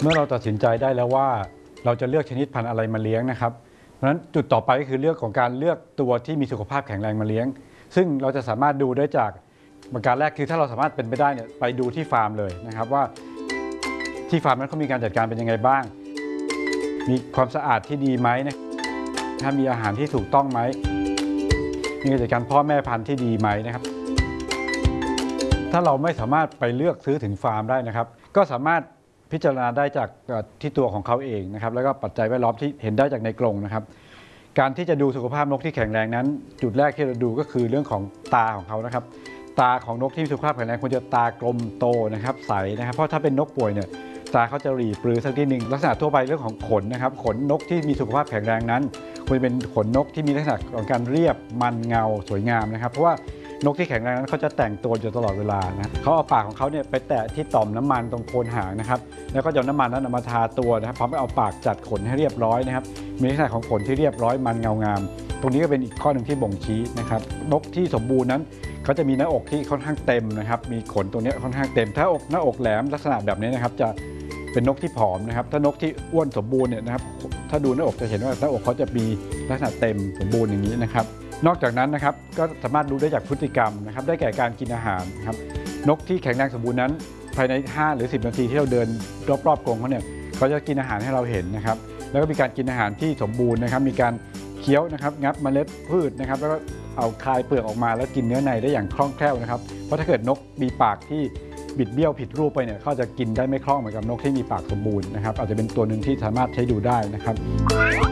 เมื่อเราตัดสินใจได้แล้วว่าเราจะเลือกชนิดพันธุ์อะไรมาเลี้ยงนะครับเพราะฉะนั้นจุดต่อไปก็คือเรื่องของการเลือกตัวที่มีสุขภาพแข็งแรงมาเลี้ยงซึ่งเราจะสามารถดูได้จากประการแรกคือถ้าเราสามารถเป็นไปได้เนี่ยไปดูที่ฟาร์มเลยนะครับว่าที่ฟาร์มนั้นเขามีการจัดการเป็นยังไงบ้างมีความสะอาดที่ดีไหมนะถ้ามีอาหารที่ถูกต้องไหมมีการจัดการพ่อแม่พันธุ์ที่ดีไหมนะครับถ้าเราไม่สามารถไปเลือกซื้อถึงฟาร์มได้นะครับก็สามารถพิจารณาได้จากที่ตัวของเขาเองนะครับแล้วก็ปัจจัยแวดล้อมที่เห็นได้จากในกรงนะครับการที่จะดูสุขภาพนกที่แข็งแรงนั้นจุดแรกที่เราดูก็คือเรื่องของตาของเขานะครับตาของนกที่มีสุขภาพแข็งแรงควรจะตากลมโตนะครับใสนะครับเพราะถ้าเป็นนกป่วยเนี่ยตาเขาจะหรี่ปรือสักทีหนึ่งลักษณะทั่วไปเรื่องของขนนะครับขนนกที่มีสุขภาพแข็งแรงนั้นควรเป็นขนนกที่มีลักษณะของการเรียบมันเงาสวยงามนะครับเพราะว่านกที่แข็งแรงนั้นเขาจะแต่งตัวอยู่ตลอดเวลานะเขาเอาปากของเขาเนี่ยไปแตะที่ต่อมน้ำมันตรงโคนหางนะครับแล้วก็เอาน้ำมันนั้นมาทาตัวนะครับพร้อมไปเอาปากจัดขนให้เรียบร้อยนะครับมีลักษณะของขนที่เรียบร้อยมันเงางามตรงนี้ก็เป็นอีกข้อหนึ่งที่บ่งชี้นะครับนกที่สมบูรณ์นั้นเขาจะมีหน้าอกที่ค่อนข้างเต็มนะครับมีขนตรงนี้ค่อนข้างเต็มถ้าหน้าอกแหลมลักษณะแบบนี้นะครับจะเป็นนกที่ผอมนะครับถ้านกที่อ้วนสมบูรณ์เนี่ยนะครับถ้าดูหน้าอกจะเห็นว่าหน้าอกเขาจะมีลักษณะเต็มสมบูรณ์อย่างนี้นะครับนอกจากนั้นนะครับก็สามารถรู้ได้จากพฤติกรรมนะครับได้แก่การกินอาหารนะครับนกที่แข็งแรงสมบูรณ์นั้นภายใน5 หรือ 10 นาทีที่เราเดินรอบๆกรงเขาเนี่ยเขาจะกินอาหารให้เราเห็นนะครับแล้วก็มีการกินอาหารที่สมบูรณ์นะครับมีการเคี้ยวนะครับงับเมล็ดพืชนะครับแล้วก็เอาคายเปลือกออกมาแล้วกินเนื้อในได้อย่างคล่องแคล่วนะครับเพราะถ้าเกิดนกมีปากที่บิดเบี้ยวผิดรูปไปเนี่ยเขาจะกินได้ไม่คล่องเหมือนกับนกที่มีปากสมบูรณ์นะครับอาจจะเป็นตัวหนึ่งที่สามารถใช้ดูได้นะครับ